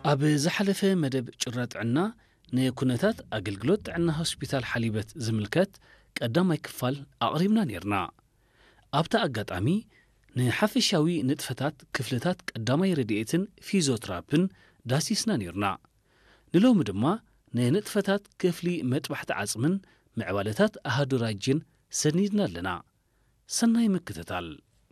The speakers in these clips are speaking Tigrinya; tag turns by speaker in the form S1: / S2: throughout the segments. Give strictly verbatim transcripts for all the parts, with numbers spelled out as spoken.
S1: ኣብ ዝሓለፈ መደብ ጭረት ዕና ንኩነታት ኣገልግሎት ዕና ሆስፒታል ሓሊበት ዝምልከት ቀዳማይ ክፋል ኣቕሪብና ነርና። ኣብታ ኣጋጣሚ ንሓፈሻዊ ንጥፈታት ክፍልታት ቀዳማይ ረድኤትን ፊዚዮትራፕን ዳሲስና ነርና። ንሎሚ ድማ ንንጥፈታት ክፍሊ መጥባሕቲ ዓጽምን ምዕባለታት ኣሃዱ ራጅን ሰኒድና ኣለና። ሰናይ ምክትታል።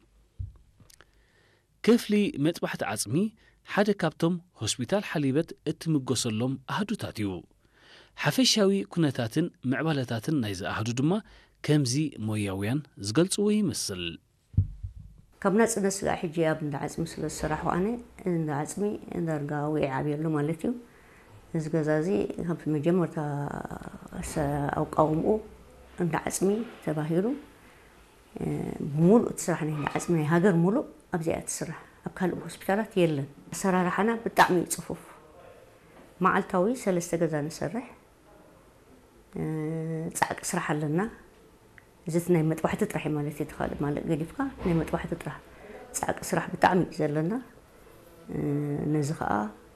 S1: ክፍሊ መጥባሕቲ ዓጽሚ ሓደ ካብቶም ሆስፒታል ሓሊበት እትምገሰሎም ኣሃዱታት እዩ። ሓፈሻዊ ኩነታትን ምዕባለታትን ናይ ዝኣሃዱ ድማ ከምዚ ሞያውያን ዝገልጽዎ ይመስል።
S2: ካብና ጽነስ ጋር ሕጂ ኣብ እንዳ ዓጽሚ ስለ ዝስራሕ ዋነ እንዳ ዓጽሚ ዳርጋ ውዒ ዓብየሉ ማለት እዩ። እዚ ገዛ እዚ ካብ መጀመርታ ኣውቃውምኡ እንዳ ዓጽሚ ተባሂሉ ብሙሉእ ትስራሕ ናይ እንዳ ዓጽሚ ናይ ሃገር ሙሉእ ኣብዚኣ ትስራሕ። ኣብ ካልእ ሆስፒታላት የለን። ኣሰራርሓና ብጣዕሚ ጽፉፍ መዓልታዊ ሰለስተ ገዛ ንሰርሕ ጻዕቂ ስራሕ ኣለና። እዚት ናይ መጥባሕቲ ጥራሕ ማለት ይትኻል ማለት ገዲፍካ ናይ መጥባሕቲ ጥራሕ ጻዕቂ ስራሕ ብጣዕሚ ዘለና ነዚ ከዓ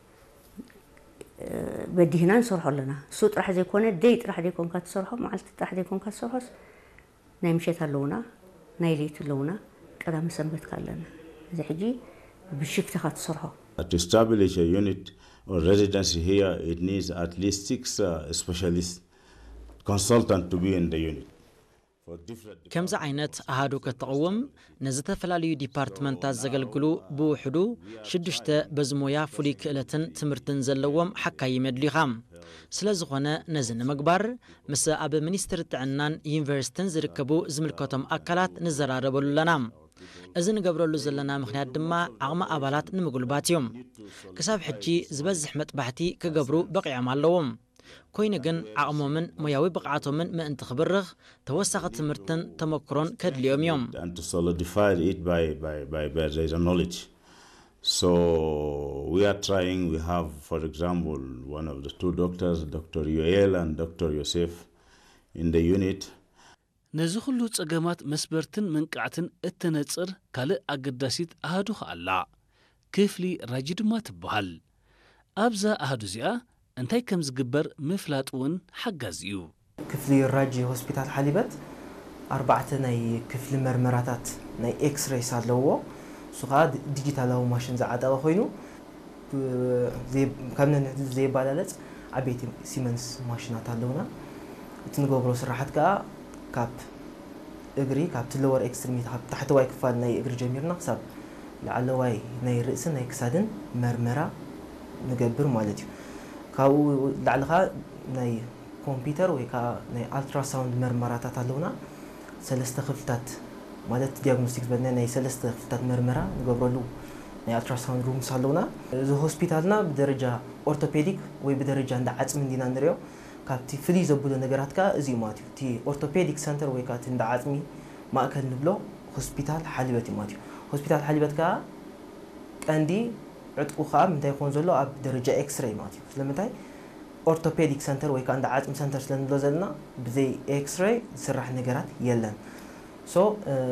S2: በዲህና ንሰርሖ ኣለና። እሱ ጥራሕ ዘይኮነ ደይ ጥራሕ ዘይኮንካ ትሰርሖ መዓልቲ ጥራሕ ዘይኮንካ ትሰርሖስ ናይ ምሸት ኣለውና ናይ ሌት ኣለውና ቀዳመ ሰንበት ኣለና። እዚ ሕጂ ብሽፍትኻ ትሰርሖ።
S3: To establish a unit or residency here, it needs at least six uh, specialist consultant to be in the unit.
S4: ከምዚ ዓይነት ኣሃዱ ከተقوم ነዝተፈላለዩ ዲፓርትመንታት ዘገልግሉ ብውሕዱ ሽዱሽተ በዝሞያ ፍሉይ ክእለትን ትምህርትን ዘለዎም ሓካይ ይመድሊኻ። ስለዝኾነ ነዚ ንምግባር ምስ ኣብ ሚኒስትሪ ጥዕናን ዩኒቨርሲቲን ዝርከቡ ዝምልከቶም ኣካላት ንዘራረበሉ ኣለና። እዚ ንገብረሉ ዘለና ምክንያት ድማ ዓቕሚ ኣባላት ንምጉልባት እዮም። ክሳብ ሕጂ ዝበዝሕ መጥባሕቲ ክገብሩ በቂዖም ኣለዎም። ኮይኑ ግን ዓቕሞምን ሞያዊ ብቕዓቶምን ምእንቲ ክብርኽ ተወሳኺ ትምህርትን ተመክሮን ከድልዮም እዮም።
S3: And to solidify it by, by, by, by their knowledge. So we are trying, we have, for example, one of the two doctors, Doctor Yoel and Doctor Yosef, in the unit.
S1: ነዚ ኩሉ ጸገማት መስበርትን መንቃዕትን እትነጽር ካልእ ኣገዳሲት ኣሃዱ ኣላ ክፍሊ ራጂ ድማ ትበሃል። ኣብዛ ኣሃዱ እዚኣ እንታይ ከም ዝግበር ምፍላጥ እውን ሓጋዝ እዩ።
S5: ክፍሊ ራጂ ሆስፒታል ሓሊበት ኣርባዕተ ናይ ክፍሊ መርመራታት ናይ ኤክስሬይስ ኣለዎ። እሱ ከዓ ዲጂታላዊ ማሽን ዝዓጠቐ ኮይኑ ከምነ ዘይባላለፅ ዓበይቲ ሲመንስ ማሽናት ኣለውና። እቲ ንገብሮ ስራሕት ከዓ ካብ እግሪ ካብ ትለወር ኤክስትሪሚቲ ካብ ታሕተዋይ ክፋል ናይ እግሪ ጀሚርና ክሳብ ላዕለዋይ ናይ ርእስን ናይ ክሳድን መርመራ ንገብር ማለት እዩ። ካብኡ ላዕልኻ ናይ ኮምፒተር ወይ ከዓ ናይ ኣልትራሳውንድ መርመራታት ኣለውና። ሰለስተ ክፍልታት ማለት ዲያግኖስቲክስ በልና ናይ ሰለስተ ክፍልታት መርመራ ንገብረሉ ናይ ኣልትራሳውንድ ሩምስ ኣለውና። እዚ ሆስፒታልና ብደረጃ ኦርቶፔዲክ ወይ ብደረጃ እንዳ ዓጽሚ እንዲና ንሪኦ ካብቲ ፍልይ ዘብሎ ነገራት ከዓ እዚ ማለት እዩ። እቲ ኦርቶፔዲክ ሰንተር ወይ ከዓ እቲ እንዳ ዓጽሚ ማእከል ንብሎ ሆስፒታል ሓሊበት እዩ ማለት እዩ። ሆስፒታል ሓሊበት ከዓ ቀንዲ ዕጥቁ ከዓ ምንታይ ይኾን ዘሎ ኣብ ደረጃ ኤክስሬይ ማለት እዩ። ስለምንታይ ኦርቶፔዲክ ሰንተር ወይ ከዓ እንዳ ዓጽሚ ሰንተር ስለንብሎ ዘለና ብዘይ ኤክስሬይ ዝስራሕ ነገራት የለን። ሶ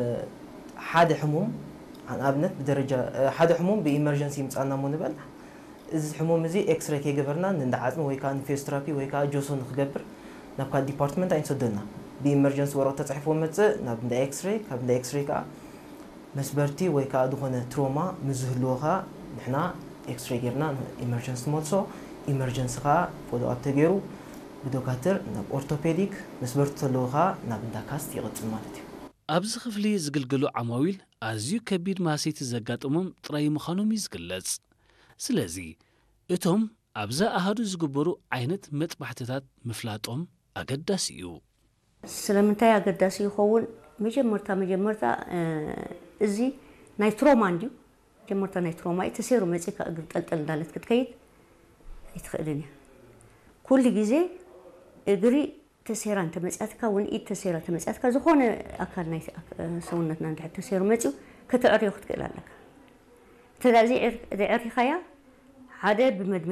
S5: ሓደ ሕሙም ኣብነት ብደረጃ ሓደ ሕሙም ብኢመርጀንሲ ምፃና ሞ ንበል እዚ ሕሙም እዚ ኤክስሬይ ከይገበርና እንዳ ዓጽሚ ወይ ከዓ ፊዚዮቴራፒ ወይ ከዓ ጆሶ ንክገብር ናብ ካልእ ዲፓርትመንት ኣይንሰደና። ብኢመርጀንሲ ወረቐት ተጻሒፎ መጽእ ናብ እንዳ ኤክስሬይ ካብ እንዳ ኤክስሬይ ከዓ መስበርቲ ወይ ከዓ ዝኾነ ትሮማ ምዝህልዎኻ ንሕና ኤክስሬይ ጌርና ኢመርጀንሲ መልሶ ኢመርጀንሲ ከዓ ፎሎ ኣፕ ተገይሩ ብዶክተር ናብ ኦርቶፔዲክ መስበርቲ ተለዎኻ ናብ እንዳ ካስት ይቕጽል ማለት እዩ።
S1: ኣብዚ ክፍሊ ዝግልገሉ ዓማዊል ኣዝዩ ከቢድ ማሰይቲ ዘጋጥሞም ጥራይ ምዃኖም እዩ ዝግለጽ። ስለዚ እቶም ኣብዛ ኣሃዱ ዝግበሩ ዓይነት መጥባሕትታት ምፍላጦም ኣገዳሲ እዩ።
S2: ስለምንታይ ኣገዳሲ ይኸውን? መጀመርታ መጀመርታ እዚ ናይ ትሮማ እንድዩ መጀመርታ ናይ ትሮማ ተሰይሩ መጺካ እግሪ ጠልጠል እንዳለት ክትከይድ ኣይትኽእልን እያ። ኩሉ ግዜ እግሪ ተሰይራ እንተመጽኣትካ እውን ኢድ ተሰይራ ተመጽኣትካ ዝኾነ ኣካል ናይ ሰውነትና እንድሕር ተሰይሩ መጺኡ ከተዕርዮ ክትክእል ኣለካ። ተዳዚ ዕሪኻያ ሓደ ብመድመ